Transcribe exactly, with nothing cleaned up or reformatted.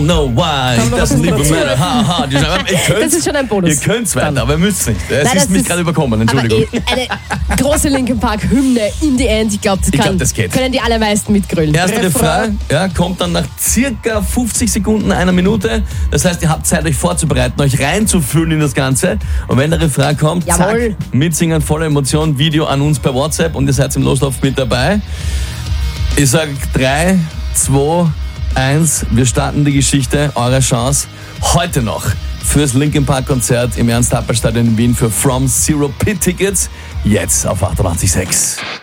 No, why? It doesn't even matter how hard you try. Das ist schon ein Bonus. Ihr könnt's weiter, aber ihr müsst nicht. Es Nein, ist das mich ist- gerade überkommen, Entschuldigung. Aber eh, eine große Linkin Park Hymne in the End. Ich glaube, das, Ich kann- glaub, das geht. können die allermeisten mitgrölen. Erster Refrain ja, kommt dann nach circa fünfzig Sekunden, einer Minute. Das heißt, ihr habt Zeit, euch vorzubereiten, euch reinzufühlen in das Ganze. Und wenn der Refrain kommt, Jawohl. zack, mitsingen, volle Emotion, Video an uns per WhatsApp und ihr seid im Loslauf mit dabei. Ich sage drei, zwei, eins, wir starten die Geschichte, eure Chance heute noch fürs Linkin Park Konzert im Ernst-Happel-Stadion in Wien für From Zero Pit Tickets. Jetzt auf achtundachtzig Komma sechs.